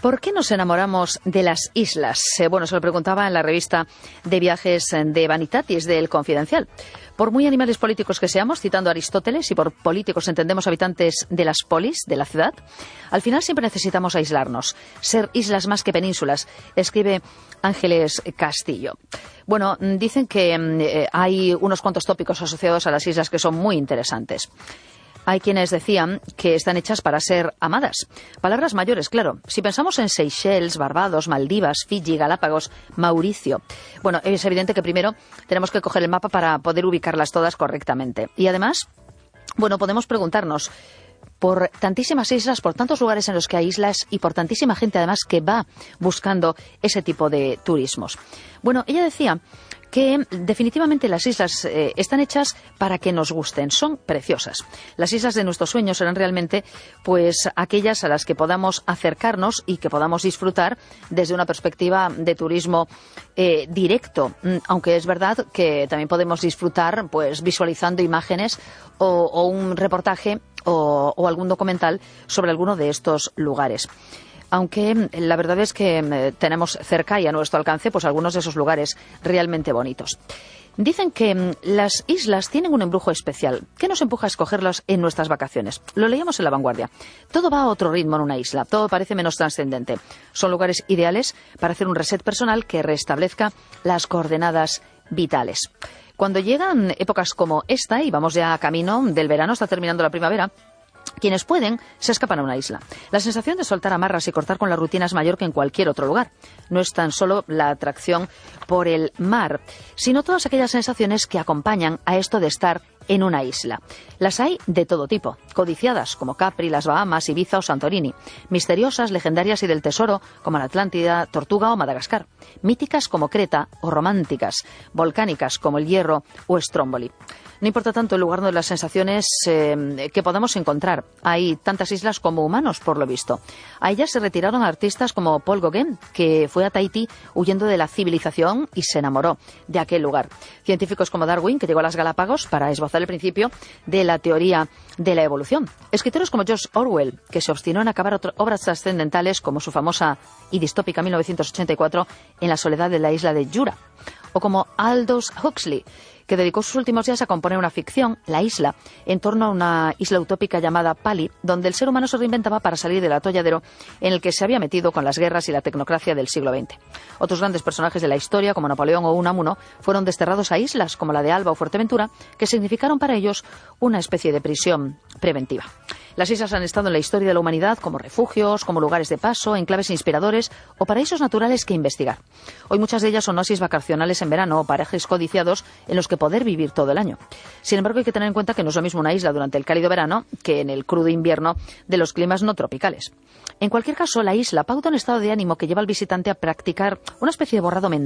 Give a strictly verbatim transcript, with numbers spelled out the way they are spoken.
¿Por qué nos enamoramos de las islas? Eh, bueno, se lo preguntaba en la revista de viajes de Vanitatis del Confidencial. Por muy animales políticos que seamos, citando a Aristóteles, y por políticos entendemos habitantes de las polis, de la ciudad, al final siempre necesitamos aislarnos, ser islas más que penínsulas, escribe Ángeles Castillo. Bueno, dicen que eh, hay unos cuantos tópicos asociados a las islas que son muy interesantes. Hay quienes decían que están hechas para ser amadas. Palabras mayores, claro. Si pensamos en Seychelles, Barbados, Maldivas, Fiji, Galápagos, Mauricio. Bueno, es evidente que primero tenemos que coger el mapa para poder ubicarlas todas correctamente. Y además, bueno, podemos preguntarnos, por tantísimas islas, por tantos lugares en los que hay islas y por tantísima gente además que va buscando ese tipo de turismos. Bueno, ella decía que definitivamente las islas eh, están hechas para que nos gusten, son preciosas. Las islas de nuestros sueños serán realmente pues aquellas a las que podamos acercarnos y que podamos disfrutar desde una perspectiva de turismo eh, directo, aunque es verdad que también podemos disfrutar pues visualizando imágenes o, o un reportaje o, o algún documental sobre alguno de estos lugares. Aunque la verdad es que eh, tenemos cerca y a nuestro alcance pues algunos de esos lugares realmente bonitos. Dicen que mm, las islas tienen un embrujo especial. ¿Qué nos empuja a escogerlas en nuestras vacaciones? Lo leíamos en La Vanguardia. Todo va a otro ritmo en una isla, todo parece menos trascendente. Son lugares ideales para hacer un reset personal que restablezca las coordenadas vitales. Cuando llegan épocas como esta, y vamos ya a camino del verano, está terminando la primavera, quienes pueden se escapan a una isla. La sensación de soltar amarras y cortar con la rutina es mayor que en cualquier otro lugar. No es tan solo la atracción por el mar, sino todas aquellas sensaciones que acompañan a esto de estar en una isla. Las hay de todo tipo, codiciadas como Capri, las Bahamas, Ibiza o Santorini, misteriosas, legendarias y del tesoro como la Atlántida, Tortuga o Madagascar, míticas como Creta o románticas, volcánicas como el Hierro o Stromboli. No importa tanto el lugar de las sensaciones eh, que podamos encontrar. Hay tantas islas como humanos, por lo visto. A ellas se retiraron artistas como Paul Gauguin, que fue a Tahití huyendo de la civilización y se enamoró de aquel lugar. Científicos como Darwin, que llegó a las Galápagos para esbozar el principio de la teoría de la evolución. Escritores como George Orwell, que se obstinó en acabar obras trascendentales como su famosa y distópica mil novecientos ochenta y cuatro en la soledad de la isla de Jura. O como Aldous Huxley, que dedicó sus últimos días a componer una ficción, La Isla, en torno a una isla utópica llamada Pali, donde el ser humano se reinventaba para salir del atolladero en el que se había metido con las guerras y la tecnocracia del siglo veinte. Otros grandes personajes de la historia, como Napoleón o Unamuno, fueron desterrados a islas como la de Alba o Fuerteventura, que significaron para ellos una especie de prisión preventiva. Las islas han estado en la historia de la humanidad como refugios, como lugares de paso, enclaves inspiradores o paraísos naturales que investigar. Hoy muchas de ellas son oasis vacacionales en verano o parajes codiciados en los que poder vivir todo el año. Sin embargo, hay que tener en cuenta que no es lo mismo una isla durante el cálido verano que en el crudo invierno de los climas no tropicales. En cualquier caso, la isla pauta un estado de ánimo que lleva al visitante a practicar una especie de borrado mental